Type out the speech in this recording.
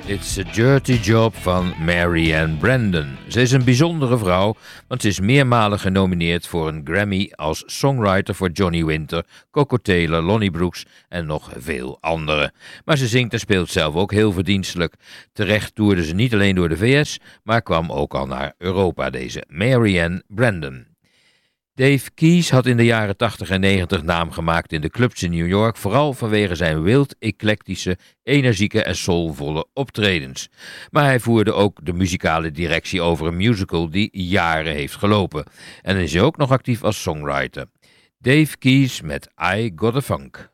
It's a Dirty Job van Marianne Brandon. Ze is een bijzondere vrouw, want ze is meermalen genomineerd voor een Grammy als songwriter voor Johnny Winter, Coco Taylor, Lonnie Brooks en nog veel anderen. Maar ze zingt en speelt zelf ook heel verdienstelijk. Terecht toerde ze niet alleen door de VS, maar kwam ook al naar Europa, deze Marianne Brandon. Dave Keys had in de jaren 80 en 90 naam gemaakt in de clubs in New York, vooral vanwege zijn wild, eclectische, energieke en soulvolle optredens. Maar hij voerde ook de muzikale directie over een musical die jaren heeft gelopen. En is ook nog actief als songwriter. Dave Keys met I Got a Funk.